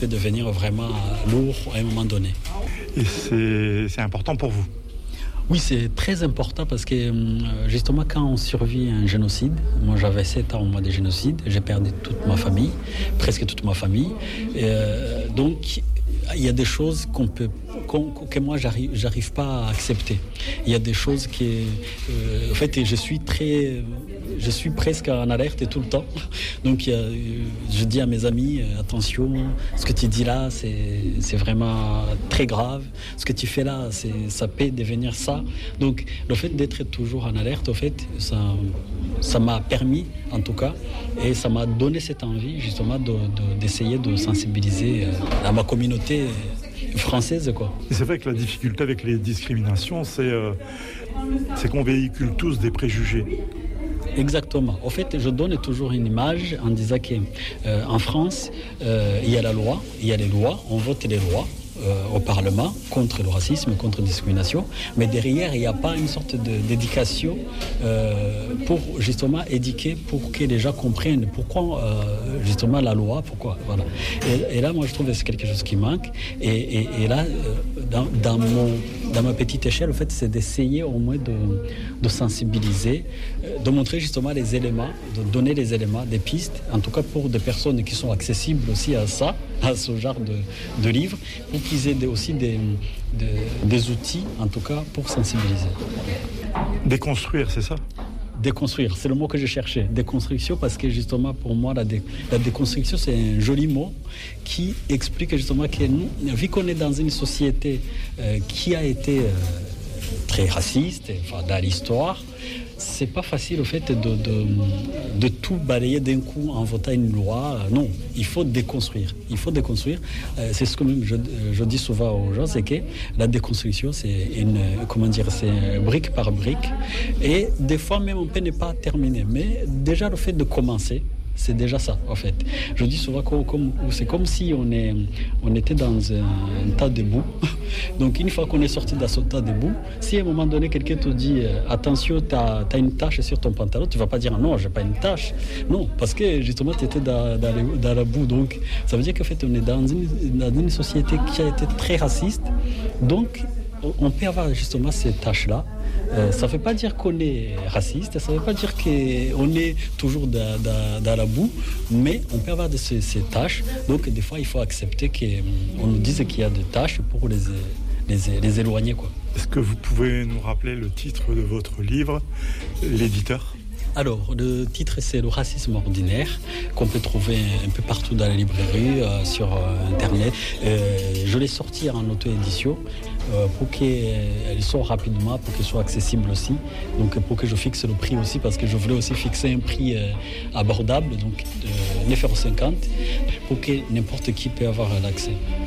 peut devenir vraiment lourd à un moment donné. Et c'est important pour vous? Oui, c'est très important parce que justement quand on survit à un génocide, moi j'avais 7 ans au mois du génocide, j'ai perdu toute ma famille, presque toute ma famille. Donc il y a des choses que moi j'arrive pas à accepter. Il y a des choses en fait je suis presque en alerte tout le temps. Donc je dis à mes amis, attention, ce que tu dis là c'est vraiment très grave. Ce que tu fais là, ça peut devenir ça. Donc le fait d'être toujours en alerte, au fait, ça m'a permis en tout cas, et ça m'a donné cette envie justement d'essayer de sensibiliser à ma communauté française, quoi. Et c'est vrai que la difficulté avec les discriminations, c'est qu'on véhicule tous des préjugés. Exactement. En fait, je donne toujours une image en disant qu'en France, il y a la loi, il y a les lois, on vote les lois au Parlement contre le racisme, contre la discrimination, mais derrière, il n'y a pas une sorte d'éducation pour justement éduquer, pour que les gens comprennent pourquoi justement la loi, pourquoi. Voilà. Et là, moi, je trouve que c'est quelque chose qui manque. Et là, dans ma petite échelle, en fait, c'est d'essayer au moins de sensibiliser, de montrer justement les éléments, de donner les éléments, des pistes, en tout cas pour des personnes qui sont accessibles aussi à ça, à ce genre de livres, pour qu'ils aient aussi des outils, en tout cas, pour sensibiliser. Déconstruire, c'est ça ? Déconstruire, c'est le mot que je cherchais. Déconstruction, parce que justement, pour moi, la déconstruction, c'est un joli mot qui explique justement que nous, vu qu'on est dans une société qui a été très raciste, enfin, dans l'histoire, c'est pas facile au fait de tout balayer d'un coup en votant une loi. Non, il faut déconstruire. Il faut déconstruire. C'est ce que même je dis souvent aux gens, c'est que la déconstruction, c'est c'est brique par brique. Et des fois même on peut ne pas terminer. Mais déjà le fait de commencer, c'est déjà ça, en fait. Je dis souvent que c'est comme si on était dans un tas de boue. Donc, une fois qu'on est sorti de ce tas de boue, si à un moment donné, quelqu'un te dit « Attention, tu as une tache sur ton pantalon », tu ne vas pas dire « Non, je n'ai pas une tache ». Non, parce que justement, tu étais dans la boue. Donc, ça veut dire qu'en fait, on est dans une société qui a été très raciste. Donc, on peut avoir justement ces tâches-là. Ça ne veut pas dire qu'on est raciste, ça ne veut pas dire qu'on est toujours dans la boue, mais on peut avoir ces tâches. Donc, des fois, il faut accepter qu'on nous dise qu'il y a des tâches pour les éloigner, quoi. Est-ce que vous pouvez nous rappeler le titre de votre livre, l'éditeur ? Alors, le titre, c'est Le racisme ordinaire, qu'on peut trouver un peu partout dans les librairies, sur Internet. Je l'ai sorti en auto-édition pour qu'elle sorte rapidement, pour qu'elle soit accessible aussi. Donc, pour que je fixe le prix aussi, parce que je voulais aussi fixer un prix abordable, donc de 9,50 €, pour que n'importe qui puisse avoir l'accès.